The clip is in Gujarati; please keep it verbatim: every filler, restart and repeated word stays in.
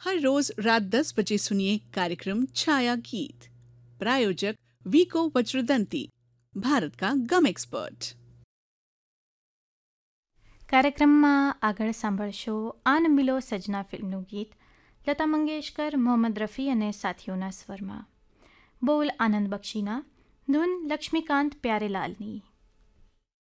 हर रोज रात दस बजे सुनिए कार्यक्रम छाया गीत। प्रायोजक वीको वज्रदंती, भारत का गम एक्सपर्ट। કાર્યક્રમમાં આગળ સાંભળશો આન મિલો સજના ફિલ્મનું ગીત લતા મંગેશકર, મોહમ્મદ રફી અને સાથીઓના સ્વરમાં. બોલ આનંદ બક્ષીના, ધૂન લક્ષ્મીકાંત પ્યારેલાલની.